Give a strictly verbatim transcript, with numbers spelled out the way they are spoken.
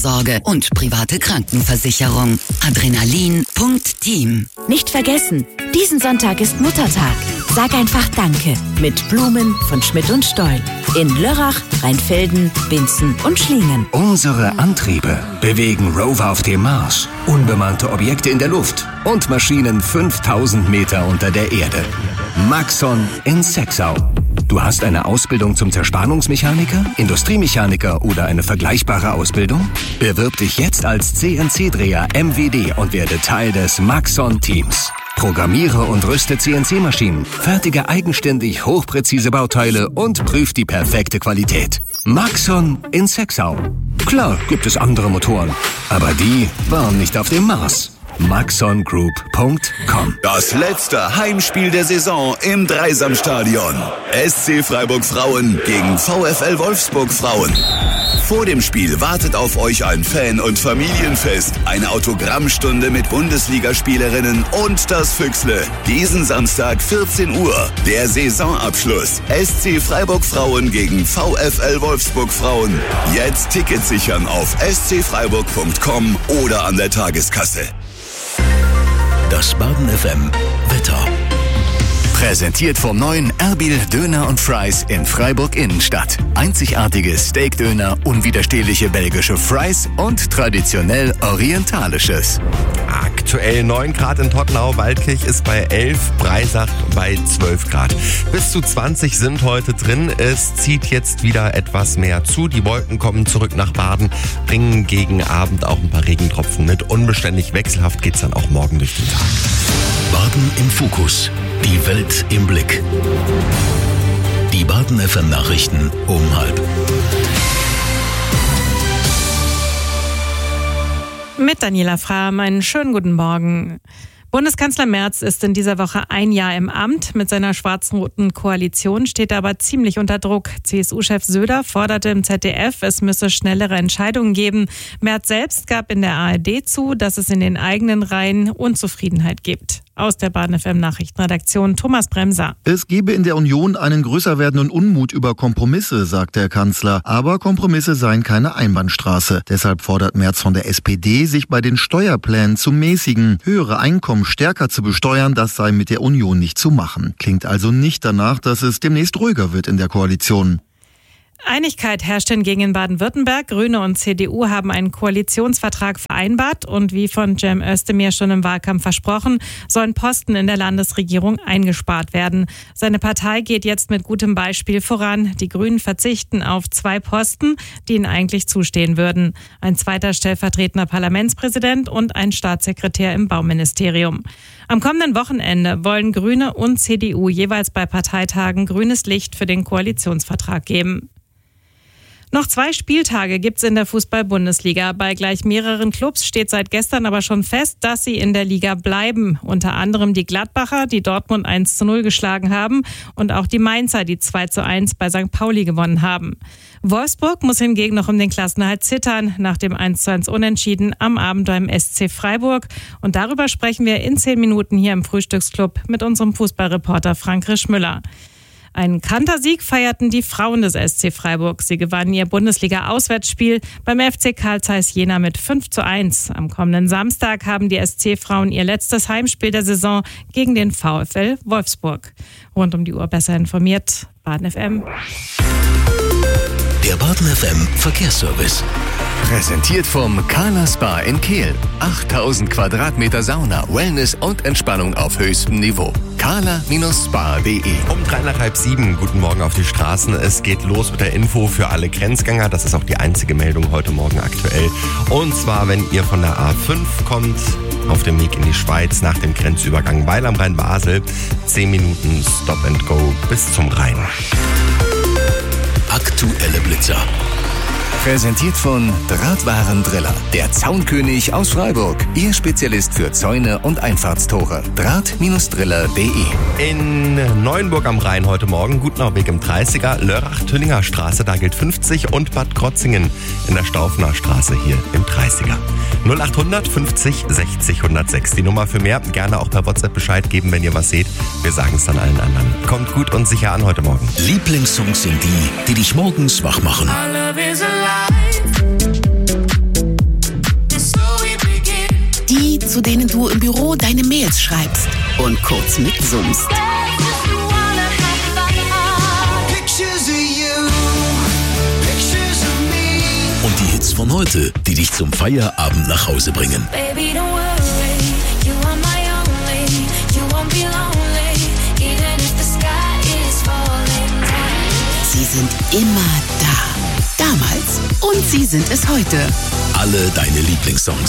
Altersvorsorge und private Krankenversicherung. Adrenalin Punkt Team. Nicht vergessen, diesen Sonntag ist Muttertag. Sag einfach Danke mit Blumen von Schmidt und Stoll. In Lörrach, Rheinfelden, Binzen und Schlingen. Unsere Antriebe bewegen Rover auf dem Mars, unbemannte Objekte in der Luft und Maschinen fünftausend Meter unter der Erde. Maxon in Sexau. Du hast eine Ausbildung zum Zerspannungsmechaniker, Industriemechaniker oder eine vergleichbare Ausbildung? Bewirb dich jetzt als C N C-Dreher M W D und werde Teil des Maxon-Teams. Programmiere und rüste C N C-Maschinen, fertige eigenständig hochpräzise Bauteile und prüf die perfekte Qualität. Maxon in Sexau. Klar gibt es andere Motoren, aber die waren nicht auf dem Mars. maxon group punkt com. Das letzte Heimspiel der Saison im Dreisamstadion. S C Freiburg Frauen gegen VfL Wolfsburg Frauen. Vor dem Spiel wartet auf euch ein Fan- und Familienfest, eine Autogrammstunde mit Bundesligaspielerinnen und das Füchsle. Diesen Samstag vierzehn Uhr, der Saisonabschluss. S C Freiburg Frauen gegen VfL Wolfsburg Frauen. Jetzt Tickets sichern auf s c freiburg punkt com oder an der Tageskasse. Das Baden F M Wetter. Präsentiert vom neuen Erbil Döner und Fries in Freiburg Innenstadt. Einzigartige Steakdöner, unwiderstehliche belgische Fries und traditionell orientalisches. Aktuell neun Grad in Tottenau, Waldkirch ist bei elf, Breisach bei zwölf Grad. Bis zu zwanzig sind heute drin. Es zieht jetzt wieder etwas mehr zu. Die Wolken kommen zurück nach Baden, bringen gegen Abend auch ein paar Regentropfen mit. Unbeständig wechselhaft geht's dann auch morgen durch den Tag. Baden im Fokus. Die Welt im Blick. Die Baden F M Nachrichten um halb. Mit Daniela Frahm, einen schönen guten Morgen. Bundeskanzler Merz ist in dieser Woche ein Jahr im Amt. Mit seiner schwarz-roten Koalition steht er aber ziemlich unter Druck. C S U-Chef Söder forderte im Z D F, es müsse schnellere Entscheidungen geben. Merz selbst gab in der A R D zu, dass es in den eigenen Reihen Unzufriedenheit gibt. Aus der Baden F M Nachrichtenredaktion Thomas Bremser. Es gebe in der Union einen größer werdenden Unmut über Kompromisse, sagt der Kanzler. Aber Kompromisse seien keine Einbahnstraße. Deshalb fordert Merz von der S P D, sich bei den Steuerplänen zu mäßigen. Höhere Einkommen stärker zu besteuern, das sei mit der Union nicht zu machen. Klingt also nicht danach, dass es demnächst ruhiger wird in der Koalition. Einigkeit herrscht hingegen in Baden-Württemberg. Grüne und C D U haben einen Koalitionsvertrag vereinbart und wie von Cem Özdemir schon im Wahlkampf versprochen, sollen Posten in der Landesregierung eingespart werden. Seine Partei geht jetzt mit gutem Beispiel voran. Die Grünen verzichten auf zwei Posten, die ihnen eigentlich zustehen würden. Ein zweiter stellvertretender Parlamentspräsident und ein Staatssekretär im Bauministerium. Am kommenden Wochenende wollen Grüne und C D U jeweils bei Parteitagen grünes Licht für den Koalitionsvertrag geben. Noch zwei Spieltage gibt's in der Fußball-Bundesliga. Bei gleich mehreren Clubs steht seit gestern aber schon fest, dass sie in der Liga bleiben. Unter anderem die Gladbacher, die Dortmund eins zu null geschlagen haben und auch die Mainzer, die zwei zu eins bei Sankt Pauli gewonnen haben. Wolfsburg muss hingegen noch um den Klassenerhalt zittern, nach dem eins zu eins Unentschieden am Abend beim S C Freiburg. Und darüber sprechen wir in zehn Minuten hier im Frühstücksclub mit unserem Fußballreporter Frank Rischmüller. Einen Kantersieg feierten die Frauen des S C Freiburg. Sie gewannen ihr Bundesliga-Auswärtsspiel beim F C Carl Zeiss Jena mit fünf zu eins. Am kommenden Samstag haben die S C-Frauen ihr letztes Heimspiel der Saison gegen den VfL Wolfsburg. Rund um die Uhr besser informiert, Baden F M. Der Baden F M Verkehrsservice. Präsentiert vom Carla Spa in Kehl. achttausend Quadratmeter Sauna, Wellness und Entspannung auf höchstem Niveau. carla Spa punkt de. Um drei nach halb sieben, guten Morgen auf die Straßen. Es geht los mit der Info für alle Grenzgänger. Das ist auch die einzige Meldung heute Morgen aktuell. Und zwar, wenn ihr von der A fünf kommt, auf dem Weg in die Schweiz nach dem Grenzübergang Weil am Rhein-Basel, zehn Minuten Stop and Go bis zum Rhein. Aktuelle Blitzer. Präsentiert von Drahtwarendriller, der Zaunkönig aus Freiburg. Ihr Spezialist für Zäune und Einfahrtstore. Draht Driller punkt de. In Neuenburg am Rhein heute Morgen, Gutenauweg im dreißiger, Lörrach-Tüllinger Straße, da gilt fünfzig und Bad Krotzingen in der Staufener Straße hier im dreißiger. null acht hundert fünfzig sechzig hundertsechs. Die Nummer für mehr, gerne auch per WhatsApp Bescheid geben, wenn ihr was seht. Wir sagen es dann allen anderen. Kommt gut und sicher an heute Morgen. Lieblingssongs sind die, die dich morgens wach machen. zu denen du im Büro deine Mails schreibst und kurz mitsummst. Und die Hits von heute, die dich zum Feierabend nach Hause bringen. Sie sind immer da. Damals und sie sind es heute. Alle deine Lieblingssongs.